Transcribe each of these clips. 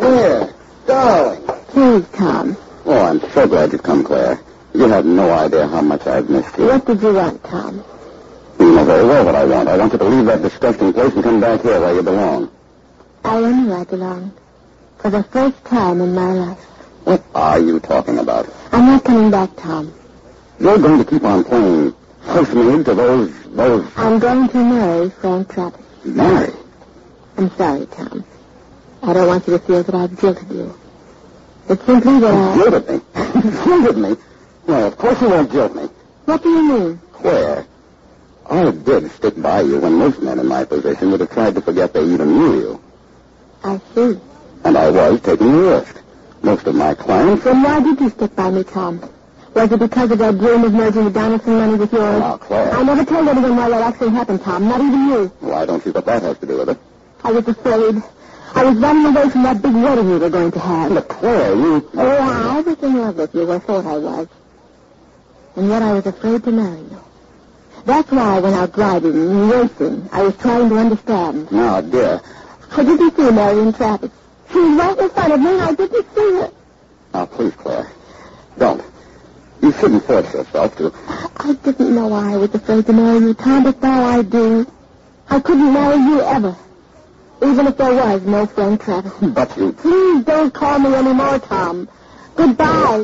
Claire, darling. Please, Tom. Oh, I'm so glad you've come, Claire. You have no idea how much I've missed you. What did you want, Tom? You know very well what I want. I want you to leave that disgusting place and come back here where you belong. I am where I belong. For the first time in my life. What are you talking about? I'm not coming back, Tom. You're going to keep on playing housemaid to those... I'm going to marry Frank Travis. Marry? I'm sorry, Tom. I don't want you to feel that I've jilted you. It's simply that I... Jilted me? Jilted me? Well, of course you won't jilt me. What do you mean? Claire, I did stick by you when most men in my position would have tried to forget they even knew you. I see. And I was taking a risk. Most of my clients... Then why did you stick by me, Tom? Was it because of that dream of merging the Donaldson money with yours? Now, Claire... I never told anyone why that actually happened, Tom. Not even you. Why don't you think that has to do with it? I was afraid. I was running away from that big wedding we were going to have. But, Claire, you... Oh, I was in love with you, or thought I was. And yet I was afraid to marry you. That's why I went out driving and racing. I was trying to understand. Now, dear... How did you see Marion Travis? She was right in front of me, and I didn't see her. Now, please, Claire, don't. You shouldn't force yourself to... I didn't know why I was afraid to marry you, Tom, but now I do. I couldn't marry you ever. Even if there was no Frank Travis. But you... Please don't call me anymore, Tom. Goodbye.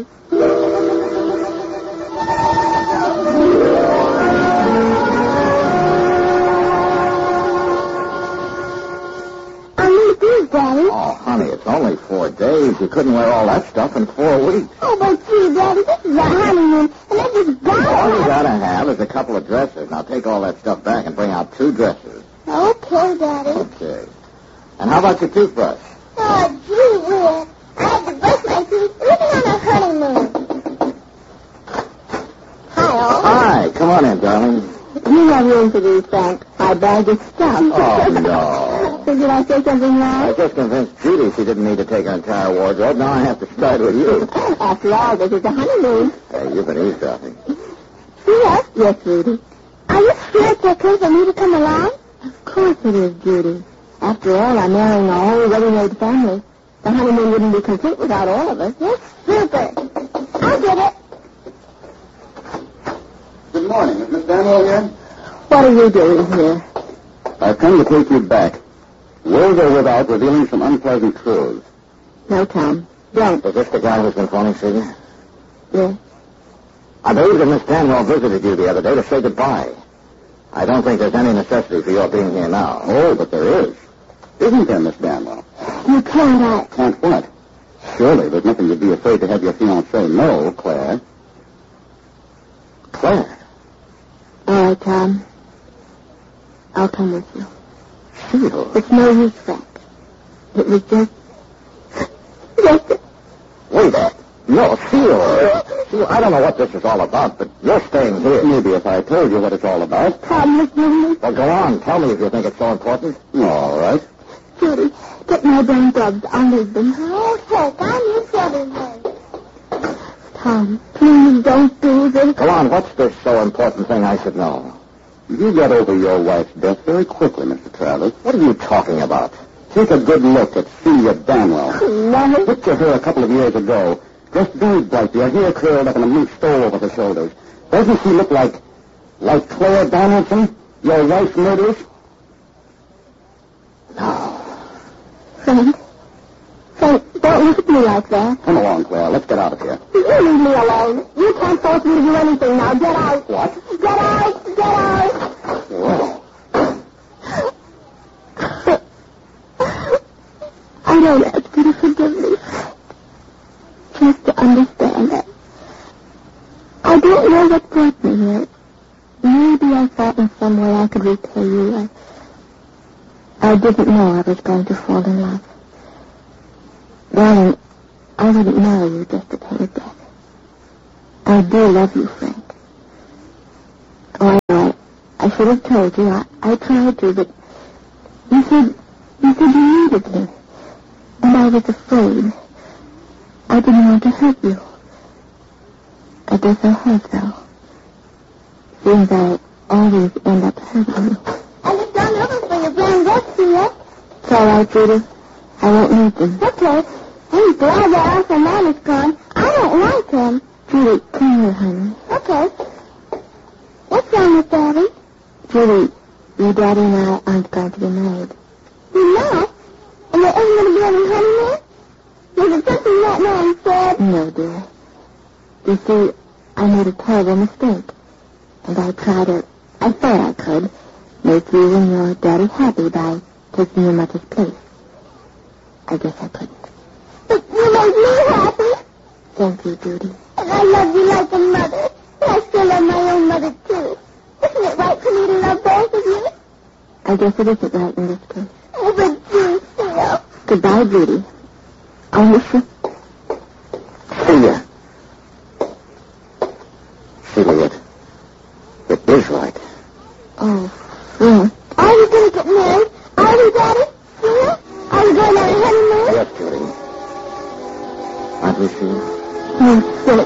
Daddy. Oh, honey, it's only 4 days. You couldn't wear all that stuff in 4 weeks. Oh, but gee, Daddy, this is a honeymoon, and I just got All you gotta have is a couple of dresses. Now take all that stuff back and bring out 2 dresses. Okay, Daddy. Okay. And how about your toothbrush? Oh, gee whiz. I had to brush my teeth even on a honeymoon. Hi, Hi, come on in, darling. You have room for these, Frank. My bag is stuffed. Oh, no. So did I say something I wrong? just convinced Judy she didn't need to take her entire wardrobe. Now I have to start with you. After all, this is a honeymoon. Hey, you've been eavesdropping. Yes? Yes, Judy. Are you sure it's okay for me to come along? Of course it is, Judy. After all, I'm marrying a whole ready-made family. The honeymoon wouldn't be complete without all of us. Yes, super. I'll get it. Good morning. Is Miss Daniel here? What are you doing here? I've come to take you back. With or without revealing some unpleasant truths. No, Tom. Don't. Is this the guy who's been phoning Susan? Yes. I believe that Miss Stanwell visited you the other day to say goodbye. I don't think there's any necessity for your being here now. Oh, but there is. Isn't there, Miss Stanwell? You can't. Can't what? Surely there's nothing you'd be afraid to have your fiancé know, Claire. Claire? All right, Tom. I'll come with you. Sure. It's no use, Frank. It was just... Wait a No, Seal, I don't know what this is all about, but you're staying here. Maybe if I told you what it's all about. Promise me. Well, go on. Tell me if you think it's so important. All right. Judy, get my brown gloves. I'll need them. Oh, heck, I'm your brother. Tom, please don't do this. Go on. What's this so important thing I should know? You got over your wife's death very quickly, Mr. Travis. What are you talking about? Take a good look at Celia Danwell. No. Picture her a couple of years ago. Dressed very brightly, her hair curled up in a mink stole over her shoulders. Doesn't she look like Claire Donaldson, your wife's murderess? No. Frank, don't look at me like that. Come along, Claire. Let's get out of here. You leave me alone. You can't force me to do anything now. Get out. What? Get out. Get out. Well. I don't ask you to forgive me. Just to understand that. I don't know what brought me here. Maybe I thought in some way I could repay you. I didn't know I was going to fall in love. Darling, I wouldn't marry you just to pay it back. I do love you, Frank. Oh, I know. I should have told you. I tried to, but you said you needed me. And I was afraid. I didn't want to hurt you. I guess I have, though. Seems I always end up hurting you. I looked down over for your brown dress, Sia. It's all right, Judy. I won't meet them. Okay. I'm glad that Uncle Man is gone. I don't like him. Judy, come here, honey. Okay. What's wrong with Daddy? Judy, your daddy and I aren't going to be married. You're not? And there isn't going to be any honeymoon? Was it something that man said? No, dear. You see, I made a terrible mistake. And I thought I could make you and your daddy happy by taking your mother's place. I guess I couldn't. But you made me happy. Thank you, Judy. And I love you like a mother. And I still love my own mother, too. Isn't it right for me to love both of you? I guess it isn't right in this case. Oh, but do, Phil. Goodbye, Judy. I'll miss you. See ya. Celia, it is right. Oh, yeah. Are you going to get married? Are you, Daddy? Yeah? Are you going on a honeymoon? Yes, Judy. Aren't we, Celia? Oh, Philip.